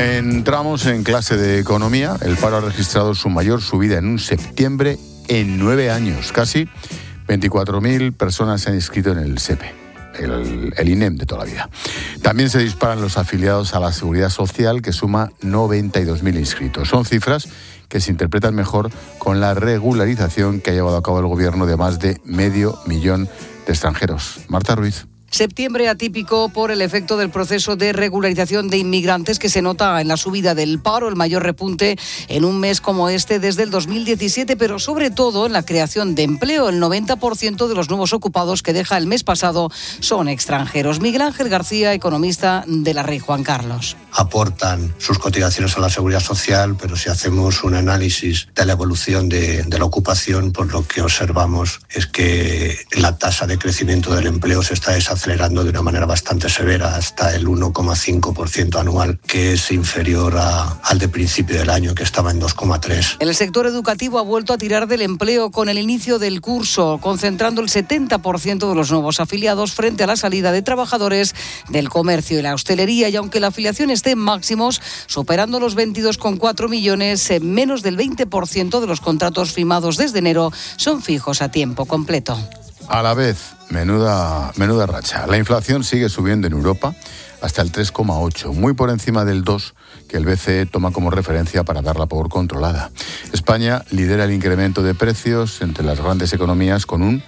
Entramos en clase de economía. El paro ha registrado su mayor subida en un septiembre en 9 años. Casi 24.000 personas se han inscrito en el SEPE, el INEM de toda la vida. También se disparan los afiliados a la Seguridad Social, que suma 92.000 inscritos. Son cifras que se interpretan mejor con la regularización que ha llevado a cabo el gobierno de más de 500.000 de extranjeros. Marta Ruiz. Septiembre atípico por el efecto del proceso de regularización de inmigrantes que se nota en la subida del paro, el mayor repunte en un mes como este desde el 2017, pero sobre todo en la creación de empleo. El 90% de los nuevos ocupados que deja el mes pasado son extranjeros. Miguel Ángel García, economista de la Rey Juan Carlos. Aportan sus cotizaciones a la Seguridad Social, pero si hacemos un análisis de la evolución de la ocupación, pues lo que observamos es que la tasa de crecimiento del empleo se está desacelerando de una manera bastante severa, hasta el 1,5% anual, que es inferior al de principio del año, que estaba en 2,3%. El sector educativo ha vuelto a tirar del empleo con el inicio del curso, concentrando el 70% de los nuevos afiliados frente a la salida de trabajadores del comercio y la hostelería. Y aunque la afiliación esté en máximos, superando los 22,4 millones, menos del 20% de los contratos firmados desde enero son fijos a tiempo completo. A la vez, menuda racha. La inflación sigue subiendo en Europa hasta el 3,8, muy por encima del 2 que el BCE toma como referencia para darla por controlada. España lidera el incremento de precios entre las grandes economías con un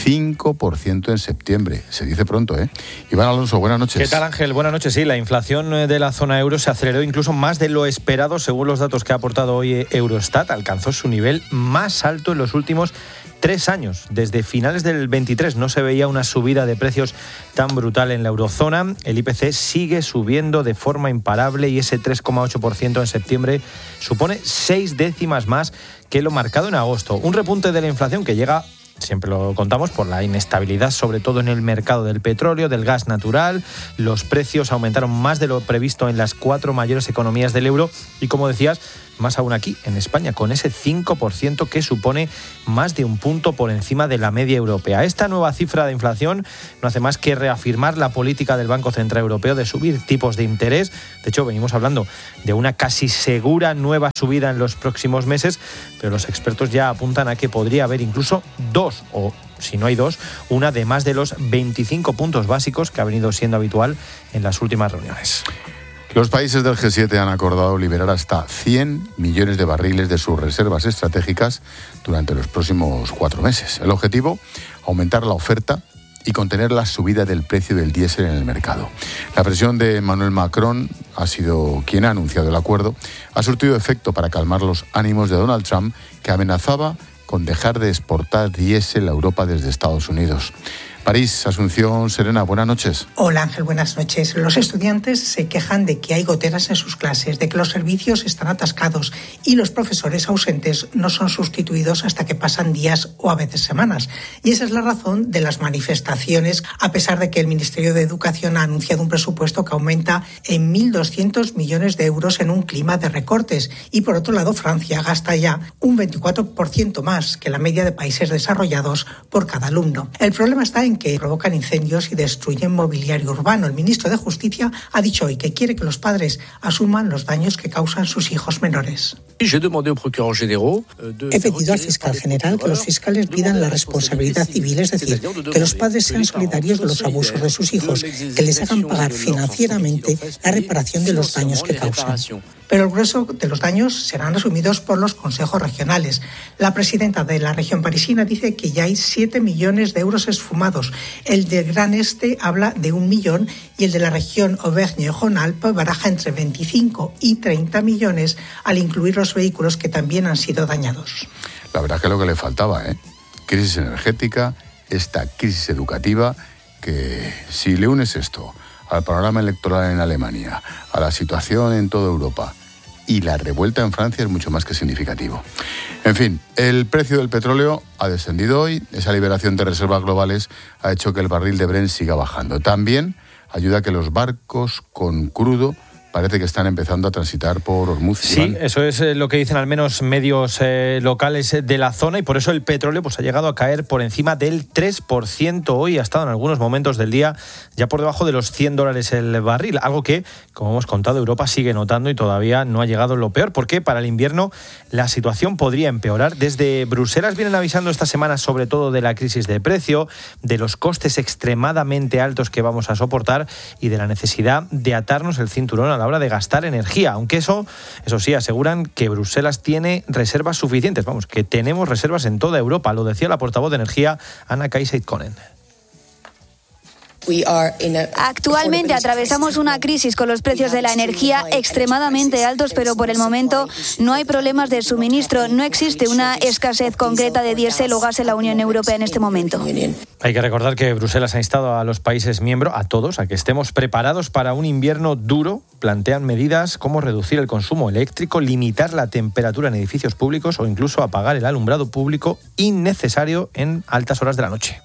5% en septiembre. Se dice pronto, ¿eh? Iván Alonso, buenas noches. ¿Qué tal, Ángel? Buenas noches. Sí, la inflación de la zona euro se aceleró incluso más de lo esperado, según los datos que ha aportado hoy Eurostat. Alcanzó su nivel más alto en los últimos 3 años. Desde finales del 23 no se veía una subida de precios tan brutal en la eurozona. El IPC sigue subiendo de forma imparable y ese 3,8% en septiembre supone 6 décimas más que lo marcado en agosto. Un repunte de la inflación que llega, siempre lo contamos, por la inestabilidad, sobre todo en el mercado del petróleo, del gas natural. Los precios aumentaron más de lo previsto en las 4 mayores economías del euro y, como decías, más aún aquí, en España, con ese 5% que supone más de un punto por encima de la media europea. Esta nueva cifra de inflación no hace más que reafirmar la política del Banco Central Europeo de subir tipos de interés. De hecho, venimos hablando de una casi segura nueva subida en los próximos meses, pero los expertos ya apuntan a que podría haber incluso 2, o si no hay 2, una de más de los 25 puntos básicos que ha venido siendo habitual en las últimas reuniones. Los países del G7 han acordado liberar hasta 100 millones de barriles de sus reservas estratégicas durante los próximos 4 meses. El objetivo, aumentar la oferta y contener la subida del precio del diésel en el mercado. La presión de Emmanuel Macron ha sido quien ha anunciado el acuerdo. Ha surtido efecto para calmar los ánimos de Donald Trump, que amenazaba con dejar de exportar diésel a Europa desde Estados Unidos. París, Asunción Serena, buenas noches. Hola Ángel, buenas noches. Los estudiantes se quejan de que hay goteras en sus clases, de que los servicios están atascados y los profesores ausentes no son sustituidos hasta que pasan días o a veces semanas. Y esa es la razón de las manifestaciones, a pesar de que el Ministerio de Educación ha anunciado un presupuesto que aumenta en 1.200 millones de euros en un clima de recortes. Y por otro lado, Francia gasta ya un 24% más que la media de países desarrollados por cada alumno. El problema está en que provocan incendios y destruyen mobiliario urbano. El ministro de Justicia ha dicho hoy que quiere que los padres asuman los daños que causan sus hijos menores. He pedido al fiscal general que los fiscales pidan la responsabilidad civil, es decir, que los padres sean solidarios de los abusos de sus hijos, que les hagan pagar financieramente la reparación de los daños que causan. Pero el grueso de los daños serán asumidos por los consejos regionales. La presidenta de la región parisina dice que ya hay 7 millones de euros esfumados. El del Gran Este habla de 1 millón y el de la región Auvergne-Rhône-Alpes baraja entre 25 y 30 millones al incluir los vehículos que también han sido dañados. La verdad es que es lo que le faltaba, crisis energética, esta crisis educativa, que si le unes esto al panorama electoral en Alemania, a la situación en toda Europa y la revuelta en Francia, es mucho más que significativo. En fin, el precio del petróleo ha descendido hoy. Esa liberación de reservas globales ha hecho que el barril de Brent siga bajando. También ayuda a que los barcos con crudo parece que están empezando a transitar por Hormuz. Sí, Iván. eso es lo que dicen al menos medios locales de la zona, y por eso el petróleo pues ha llegado a caer por encima del 3% hoy, ha estado en algunos momentos del día ya por debajo de los $100 el barril, algo que, como hemos contado, Europa sigue notando y todavía no ha llegado lo peor, porque para el invierno la situación podría empeorar. Desde Bruselas vienen avisando esta semana sobre todo de la crisis de precio, de los costes extremadamente altos que vamos a soportar y de la necesidad de atarnos el cinturón a la hora de gastar energía, aunque eso sí, aseguran que Bruselas tiene reservas suficientes, vamos, que tenemos reservas en toda Europa, lo decía la portavoz de energía Anna-Kay Seidkonen. Actualmente atravesamos una crisis con los precios de la energía extremadamente altos, pero por el momento no hay problemas de suministro. No existe una escasez concreta de diésel o gas en la Unión Europea en este momento. Hay que recordar que Bruselas ha instado a los países miembros, a todos, a que estemos preparados para un invierno duro. Plantean medidas como reducir el consumo eléctrico, limitar la temperatura en edificios públicos o incluso apagar el alumbrado público innecesario en altas horas de la noche.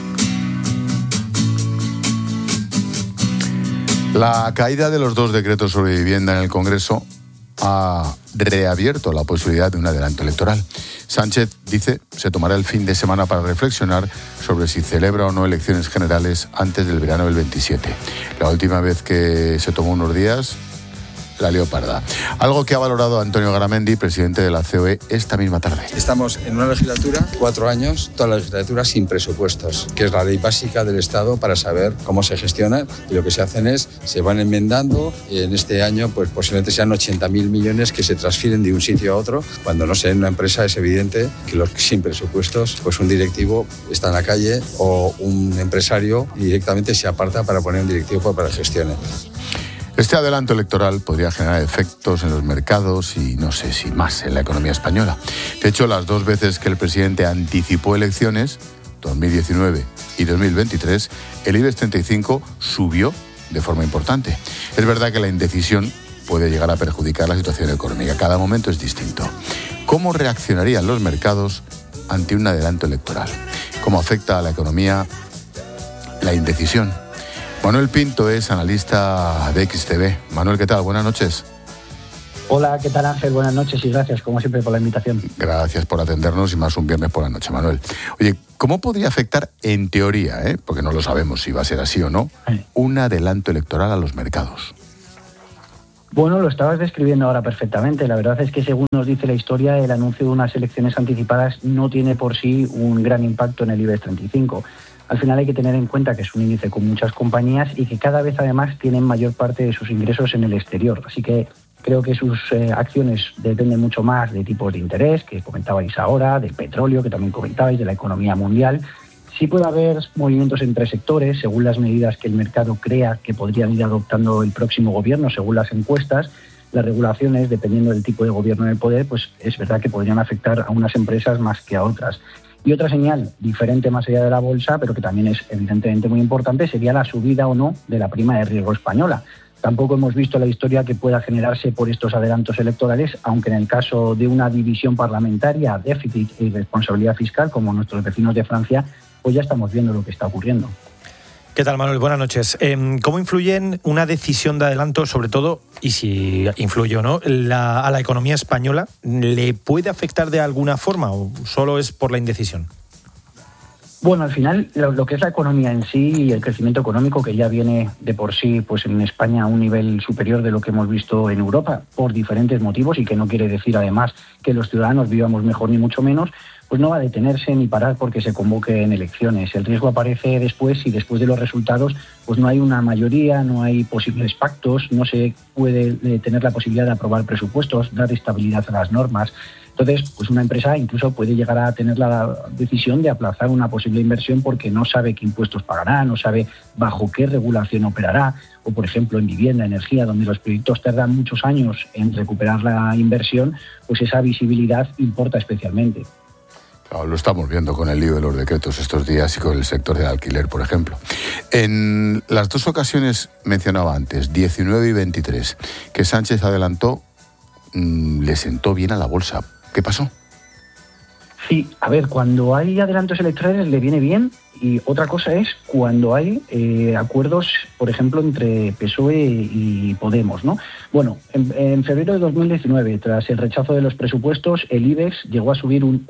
La caída de los 2 decretos sobre vivienda en el Congreso ha reabierto la posibilidad de un adelanto electoral. Sánchez dice se tomará el fin de semana para reflexionar sobre si celebra o no elecciones generales antes del verano del 27. La última vez que se tomó unos días, la lió parda. Algo que ha valorado Antonio Garamendi, presidente de la COE, esta misma tarde. Estamos en una legislatura, 4 años, toda la legislatura sin presupuestos, que es la ley básica del Estado para saber cómo se gestiona, y lo que se hacen es, se van enmendando, y en este año pues posiblemente sean 80.000 millones que se transfieren de un sitio a otro. Cuando no sé, en una empresa es evidente que los sin presupuestos, pues un directivo está en la calle o un empresario directamente se aparta para poner un directivo para que gestione. Este adelanto electoral podría generar efectos en los mercados y no sé si más en la economía española. De hecho, las 2 veces que el presidente anticipó elecciones, 2019 y 2023, el IBEX 35 subió de forma importante. Es verdad que la indecisión puede llegar a perjudicar la situación económica. Cada momento es distinto. ¿Cómo reaccionarían los mercados ante un adelanto electoral? ¿Cómo afecta a la economía la indecisión? Manuel Pinto es analista de XTV. Manuel, ¿qué tal? Buenas noches. Hola, ¿qué tal, Ángel? Buenas noches y gracias, como siempre, por la invitación. Gracias por atendernos y más un viernes por la noche, Manuel. Oye, ¿cómo podría afectar, en teoría, porque no lo sabemos si va a ser así o no, un adelanto electoral a los mercados? Bueno, lo estabas describiendo ahora perfectamente. La verdad es que, según nos dice la historia, el anuncio de unas elecciones anticipadas no tiene por sí un gran impacto en el IBEX 35. Al final hay que tener en cuenta que es un índice con muchas compañías y que cada vez además tienen mayor parte de sus ingresos en el exterior. Así que creo que sus acciones dependen mucho más de tipos de interés, que comentabais ahora, del petróleo, que también comentabais, de la economía mundial. Sí puede haber movimientos entre sectores, según las medidas que el mercado crea que podrían ir adoptando el próximo gobierno, según las encuestas. Las regulaciones, dependiendo del tipo de gobierno en el poder, pues es verdad que podrían afectar a unas empresas más que a otras. Y otra señal diferente más allá de la bolsa, pero que también es evidentemente muy importante, sería la subida o no de la prima de riesgo española. Tampoco hemos visto la historia que pueda generarse por estos adelantos electorales, aunque en el caso de una división parlamentaria, déficit y responsabilidad fiscal, como nuestros vecinos de Francia, pues ya estamos viendo lo que está ocurriendo. ¿Qué tal, Manuel? Buenas noches. ¿Cómo influye una decisión de adelanto, sobre todo, y si influye o no, a la economía española? ¿Le puede afectar de alguna forma o solo es por la indecisión? Bueno, al final, lo que es la economía en sí y el crecimiento económico, que ya viene de por sí pues en España a un nivel superior de lo que hemos visto en Europa, por diferentes motivos, y que no quiere decir además que los ciudadanos vivamos mejor ni mucho menos, pues no va a detenerse ni parar porque se convoquen elecciones. El riesgo aparece después, y después de los resultados pues no hay una mayoría, no hay posibles pactos, no se puede tener la posibilidad de aprobar presupuestos, dar estabilidad a las normas. Entonces, pues una empresa incluso puede llegar a tener la decisión de aplazar una posible inversión porque no sabe qué impuestos pagará, no sabe bajo qué regulación operará, o por ejemplo en vivienda, energía, donde los proyectos tardan muchos años en recuperar la inversión, pues esa visibilidad importa especialmente. Claro, lo estamos viendo con el lío de los decretos estos días y con el sector del alquiler, por ejemplo. En las 2 ocasiones mencionaba antes, 19 y 23, que Sánchez adelantó, le sentó bien a la bolsa. ¿Qué pasó? Sí, a ver, cuando hay adelantos electorales le viene bien, y otra cosa es cuando hay acuerdos, por ejemplo, entre PSOE y Podemos, ¿no? Bueno, en febrero de 2019, tras el rechazo de los presupuestos, el IBEX llegó a subir un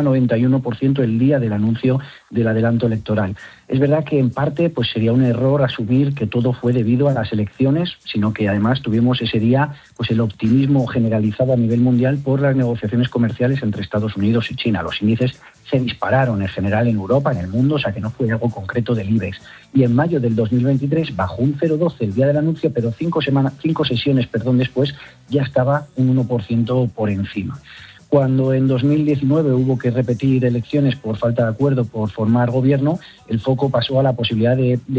1,91% el día del anuncio del adelanto electoral. Es verdad que en parte pues sería un error asumir que todo fue debido a las elecciones, sino que además tuvimos ese día pues el optimismo generalizado a nivel mundial por las negociaciones comerciales entre Estados Unidos y China. Los índices se dispararon en general en Europa, en el mundo, o sea que no fue algo concreto del IBEX. Y en mayo del 2023 bajó un 0,12 el día del anuncio, pero 5 sesiones después ya estaba un 1% por encima. Cuando en 2019 hubo que repetir elecciones por falta de acuerdo por formar gobierno, el foco pasó a la posibilidad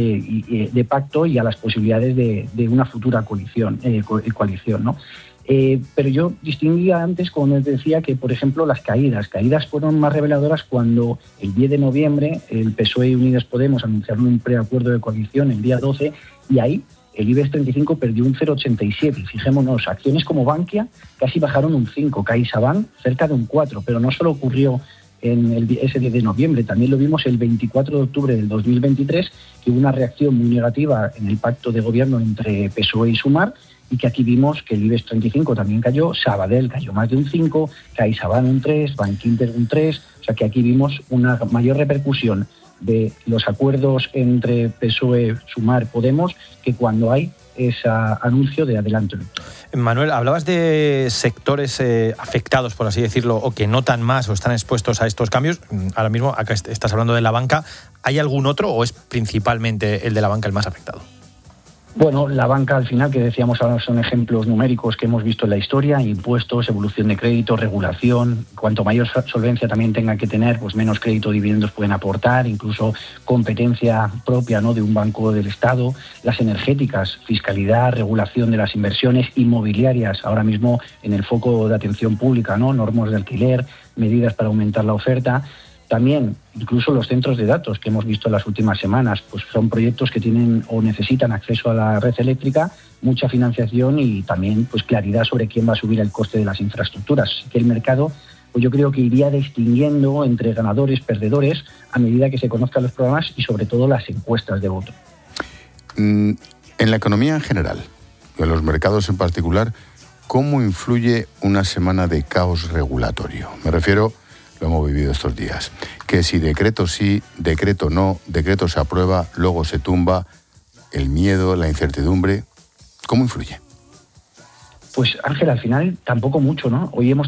de pacto y a las posibilidades de una futura coalición, ¿no? Pero yo distinguía antes, como les decía, que, por ejemplo, las caídas fueron más reveladoras cuando el 10 de noviembre el PSOE y Unidas Podemos anunciaron un preacuerdo de coalición el día 12 y ahí el IBEX 35 perdió un 0,87. Fijémonos, acciones como Bankia casi bajaron un 5, CaixaBank cerca de un 4, pero no solo ocurrió en ese 10 de noviembre, también lo vimos el 24 de octubre del 2023, que hubo una reacción muy negativa en el pacto de gobierno entre PSOE y Sumar, y que aquí vimos que el IBEX 35 también cayó, Sabadell cayó más de un 5, CaixaBank un 3, Bankinter un 3, o sea que aquí vimos una mayor repercusión de los acuerdos entre PSOE, Sumar, Podemos, que cuando hay ese anuncio de adelanto electoral. Manuel, hablabas de sectores afectados, por así decirlo, o que notan más o están expuestos a estos cambios. Ahora mismo acá estás hablando de la banca. ¿Hay algún otro o es principalmente el de la banca el más afectado? Bueno, la banca al final, que decíamos ahora, son ejemplos numéricos que hemos visto en la historia: impuestos, evolución de crédito, regulación. Cuanto mayor solvencia también tengan que tener, pues menos crédito o dividendos pueden aportar, incluso competencia propia, ¿no?, de un banco del Estado. Las energéticas, fiscalidad, regulación de las inversiones inmobiliarias, ahora mismo en el foco de atención pública, ¿no?, normas de alquiler, medidas para aumentar la oferta. También, incluso los centros de datos que hemos visto en las últimas semanas, pues son proyectos que tienen o necesitan acceso a la red eléctrica, mucha financiación y también pues claridad sobre quién va a subir el coste de las infraestructuras. Así que el mercado, pues yo creo que iría distinguiendo entre ganadores, perdedores, a medida que se conozcan los programas y sobre todo las encuestas de voto. En la economía en general, en los mercados en particular, ¿cómo influye una semana de caos regulatorio? Me refiero, lo hemos vivido estos días, que si decreto sí, decreto no, decreto se aprueba, luego se tumba, el miedo, la incertidumbre, ¿cómo influye? Pues Ángel, al final tampoco mucho, ¿no? Hoy hemos